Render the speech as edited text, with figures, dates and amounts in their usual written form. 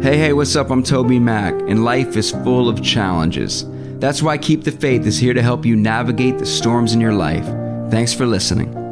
Hey, what's up? I'm Toby Mac, and life is full of challenges. That's why Keep the Faith is here to help you navigate the storms in your life. Thanks for listening.